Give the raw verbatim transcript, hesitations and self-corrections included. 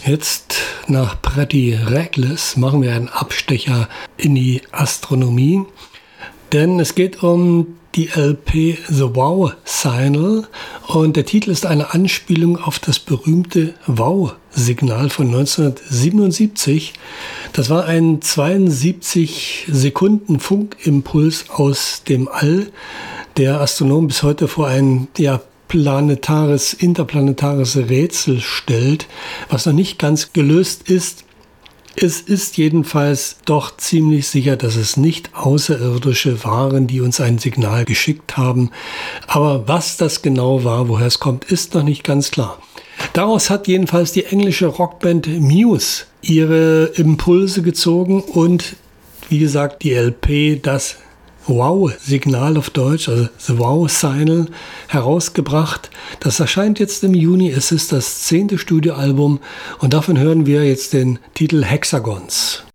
Jetzt nach Pretty Reckless machen wir einen Abstecher in die Astronomie, denn es geht um die L P The Wow Signal und der Titel ist eine Anspielung auf das berühmte Wow-Signal von neunzehnhundertsiebenundsiebzig. Das war ein zweiundsiebzig Sekunden Funkimpuls aus dem All, der Astronomen bis heute vor ein ja, planetares, interplanetares Rätsel stellt, was noch nicht ganz gelöst ist. Es ist jedenfalls doch ziemlich sicher, dass es nicht Außerirdische waren, die uns ein Signal geschickt haben. Aber was das genau war, woher es kommt, ist noch nicht ganz klar. Daraus hat jedenfalls die englische Rockband Muse ihre Impulse gezogen und, wie gesagt, die L P, das Wow-Signal auf Deutsch, also The Wow-Signal, herausgebracht. Das erscheint jetzt im Juni. Es ist das zehnte Studioalbum und davon hören wir jetzt den Titel Hexagons.